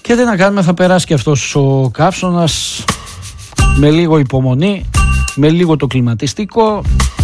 Και τι να κάνουμε, θα περάσει και αυτός ο καύσωνας με λίγο υπομονή, με λίγο το κλιματιστικό,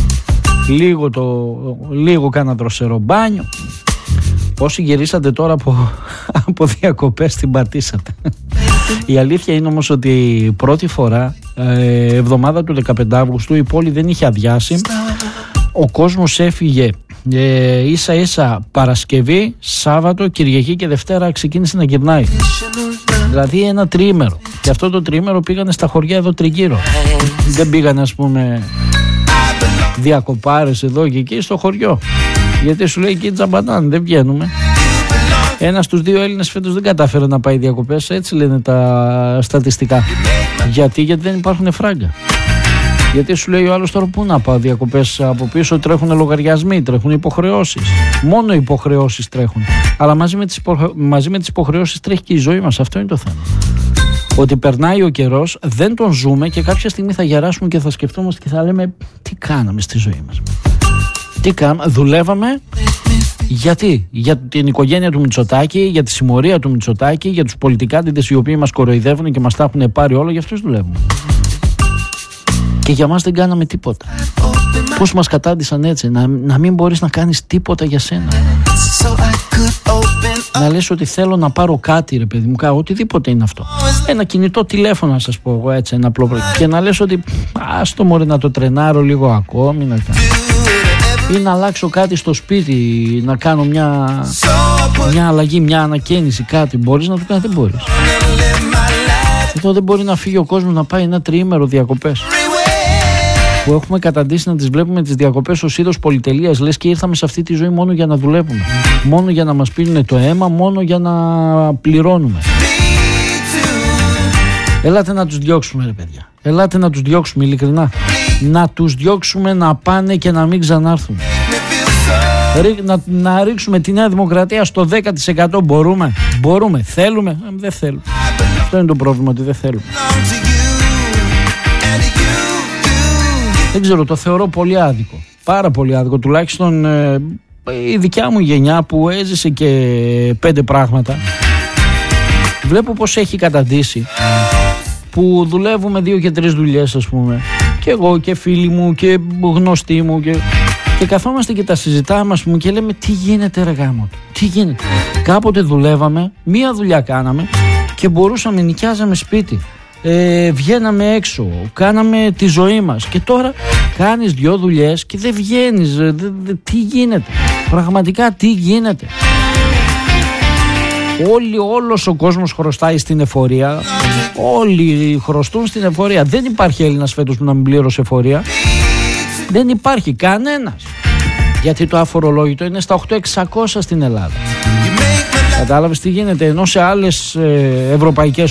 λίγο κάνα δροσερό μπάνιο. Όσοι γυρίσατε τώρα από διακοπές, την πατήσατε. Η αλήθεια είναι όμως ότι πρώτη φορά, εβδομάδα του 15 Αύγουστου, η πόλη δεν είχε αδειάσει. Ο κόσμος έφυγε ίσα ίσα Παρασκευή, Σάββατο, Κυριακή και Δευτέρα ξεκίνησε να γυρνάει. Δηλαδή ένα τριήμερο. Και αυτό το τριήμερο πήγανε στα χωριά εδώ τριγύρω. Δεν πήγανε, ας πούμε, διακοπάρες εδώ και εκεί στο χωριό. Γιατί σου λέει εκεί τζαμπανάν, δεν βγαίνουμε. Ένας στους δύο Έλληνες φέτος δεν κατάφερε να πάει διακοπές, έτσι λένε τα στατιστικά. Γιατί δεν υπάρχουν φράγκα. Γιατί σου λέει ο άλλος, τώρα πού να πάω διακοπές, από πίσω τρέχουν λογαριασμοί, τρέχουν υποχρεώσεις. Μόνο υποχρεώσεις τρέχουν. Αλλά μαζί με τις υποχρεώσεις τρέχει και η ζωή μας. Αυτό είναι το θέμα. Ότι περνάει ο καιρός, δεν τον ζούμε και κάποια στιγμή θα γεράσουμε και θα σκεφτόμαστε και θα λέμε τι κάναμε στη ζωή μας. Τι κάναμε, δουλεύαμε. Γιατί? Για την οικογένεια του Μητσοτάκη, για τη συμμορία του Μητσοτάκη, για τους πολιτικάντιδες οι οποίοι μας κοροϊδεύουν και μας τα έχουν πάρει όλα, για αυτούς δουλεύουμε. Και για μας δεν κάναμε τίποτα. Πώς μας κατάντησαν έτσι, να μην μπορείς να κάνεις τίποτα για σένα. Να λες ότι θέλω να πάρω κάτι, ρε παιδί μου, οτιδήποτε είναι αυτό. Ένα κινητό τηλέφωνο, να σας πω εγώ, έτσι, ένα απλό. Και να λες ότι άστο μωρέ να το τρενάρω λίγο ακόμη, να κάνω. Ή να αλλάξω κάτι στο σπίτι, να κάνω μια αλλαγή, μια ανακαίνιση, κάτι. Μπορείς να το κάνεις? Δεν μπορείς. Εδώ δεν μπορεί να φύγει ο κόσμος να πάει ένα τριήμερο διακοπές. Που έχουμε καταντήσει να τις βλέπουμε τις διακοπές ως είδος πολυτελείας. Λες και ήρθαμε σε αυτή τη ζωή μόνο για να δουλεύουμε. Μόνο για να μας πίνουν το αίμα, μόνο για να πληρώνουμε. Ελάτε να τους διώξουμε, ρε παιδιά. Ελάτε να τους διώξουμε, ειλικρινά. Να τους διώξουμε να πάνε και να μην ξανάρθουν. Να ρίξουμε τη Νέα Δημοκρατία στο 10%. Μπορούμε. Θέλουμε? Δεν θέλουμε. Αυτό είναι το πρόβλημα, ότι δεν θέλουμε. Δεν ξέρω, το θεωρώ πολύ άδικο. Πάρα πολύ άδικο. Τουλάχιστον η δικιά μου γενιά που έζησε και 5 πράγματα, βλέπω πως έχει καταντήσει. Που δουλεύουμε 2 και 3 δουλειές, ας πούμε. Και εγώ και φίλοι μου και γνωστοί μου. Και καθόμαστε και τα συζητάμε, ας πούμε, και λέμε τι γίνεται, ρε γάμο, τι γίνεται. Κάποτε δουλεύαμε, 1 δουλειά κάναμε και μπορούσαμε, νοικιάζαμε σπίτι. Βγαίναμε έξω, κάναμε τη ζωή μας. Και τώρα κάνεις 2 δουλειές και δεν βγαίνεις. Τι γίνεται? Πραγματικά τι γίνεται? Όλος ο κόσμος χρωστάει στην εφορία. Όλοι χρωστούν στην εφορία. Δεν υπάρχει Έλληνας φέτος που να μην πλήρωσε εφορία. Δεν υπάρχει κανένας. Γιατί το αφορολόγητο είναι στα 8.600 στην Ελλάδα. Κατάλαβες τι γίνεται? Ενώ σε άλλες ευρωπαϊκές